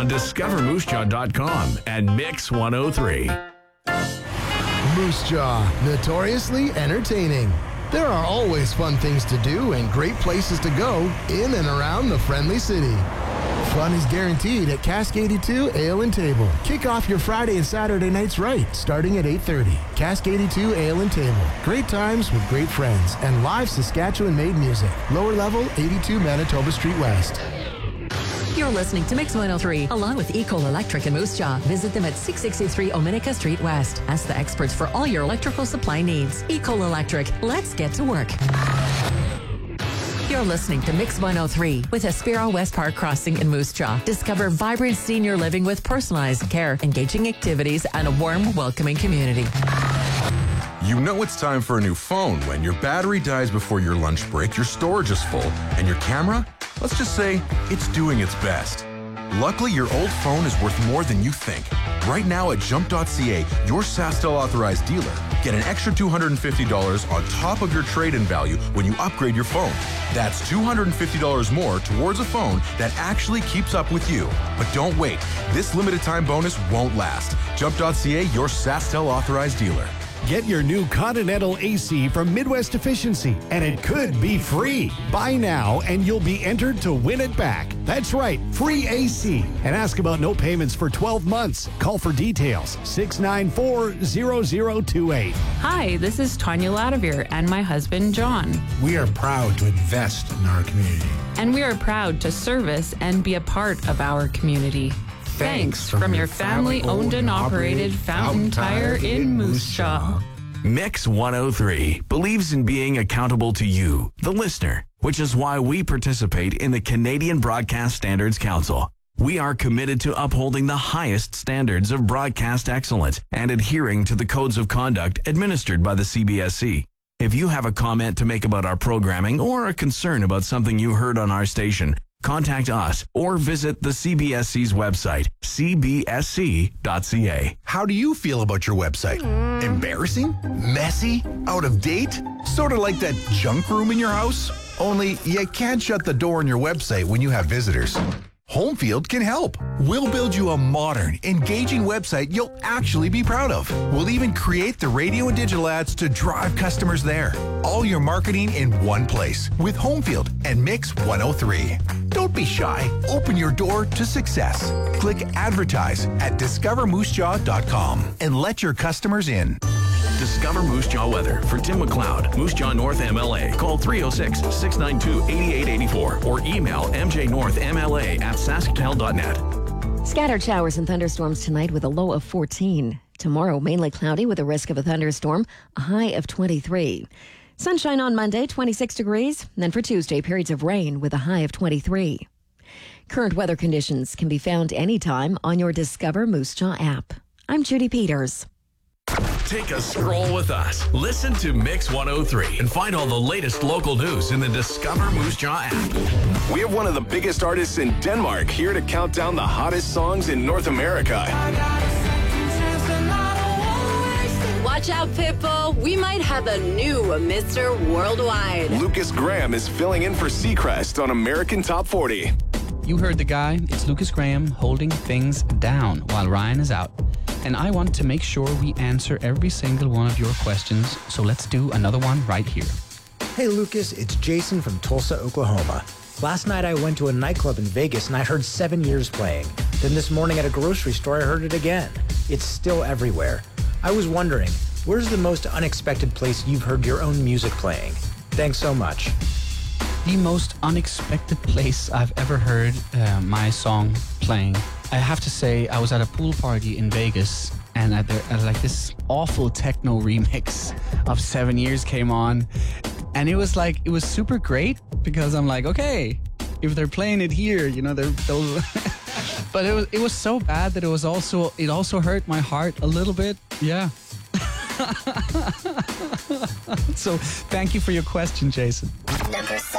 on discovermoosejaw.com and Mix 103. Moose Jaw, notoriously entertaining. There are always fun things to do and great places to go in and around the friendly city. Fun is guaranteed at Cask 82 Ale and Table. Kick off your Friday and Saturday nights right, starting at 8:30. Cask 82 Ale and Table. Great times with great friends and live Saskatchewan-made music. Lower level, 82 Manitoba Street West. You're listening to Mix 103, along with Ecol Electric in Moose Jaw. Visit them at 663 Ominica Street West. Ask the experts for all your electrical supply needs. Ecol Electric, let's get to work. You're listening to Mix 103 with Aspiro West Park Crossing in Moose Jaw. Discover vibrant senior living with personalized care, engaging activities, and a warm, welcoming community. You know it's time for a new phone when your battery dies before your lunch break, your storage is full, and your camera, let's just say, it's doing its best. Luckily, your old phone is worth more than you think. Right now at Jump.ca, your SaskTel authorized dealer, get an extra $250 on top of your trade-in value when you upgrade your phone. That's $250 more towards a phone that actually keeps up with you. But don't wait. This limited time bonus won't last. Jump.ca, your SaskTel authorized dealer. Get your new Continental AC from Midwest Efficiency, and it could be free. Buy now, and you'll be entered to win it back. That's right, free AC. And ask about no payments for 12 months. Call for details, 694-0028. Hi, this is Tanya Ladavir and my husband, John. We are proud to invest in our community. And we are proud to service and be a part of our community. Thanks from your family-owned and operated Fountain Tire in Moose Jaw. Mix 103 believes in being accountable to you, the listener, which is why we participate in the Canadian Broadcast Standards Council. We are committed to upholding the highest standards of broadcast excellence and adhering to the codes of conduct administered by the CBSC. If you have a comment to make about our programming or a concern about something you heard on our station, contact us or visit the CBSC's website, cbsc.ca. How do you feel about your website? Embarrassing? Messy? Out of date? Sort of like that junk room in your house? Only you can't shut the door on your website when you have visitors. Homefield can help. We'll build you a modern, engaging website you'll actually be proud of. We'll even create the radio and digital ads to drive customers there. All your marketing in one place with Homefield and Mix 103. Don't be shy. Open your door to success. Click advertise at discovermoosejaw.com and let your customers in. Discover Moose Jaw weather for Tim McLeod, Moose Jaw North MLA. Call 306-692-8884 or email mjnorthmla@sasktel.net. Scattered showers and thunderstorms tonight with a low of 14. Tomorrow, mainly cloudy with a risk of a thunderstorm, a high of 23. Sunshine on Monday, 26 degrees. And then for Tuesday, periods of rain with a high of 23. Current weather conditions can be found anytime on your Discover Moose Jaw app. I'm Judy Peters. Take a stroll with us. Listen to Mix 103 and find all the latest local news in the Discover Moose Jaw app. We have one of the biggest artists in Denmark here to count down the hottest songs in North America. Watch out, Pitbull. We might have a new Mr. Worldwide. Lucas Graham is filling in for Seacrest on American Top 40. You heard the guy. It's Lucas Graham holding things down while Ryan is out. And I want to make sure we answer every single one of your questions, so let's do another one right here. Hey Lucas, it's Jason from Tulsa, Oklahoma. Last night I went to a nightclub in Vegas and I heard 7 Years playing. Then this morning at a grocery store I heard it again. It's still everywhere. I was wondering, where's the most unexpected place you've heard your own music playing? Thanks so much. The most unexpected place I've ever heard my song playing. I have to say, I was at a pool party in Vegas, and like this awful techno remix of 7 Years came on, and it was super great because I'm like, okay, if they're playing it here, you know, they'll. But it was so bad that it also hurt my heart a little bit. Yeah. So thank you for your question, Jason. Number 7.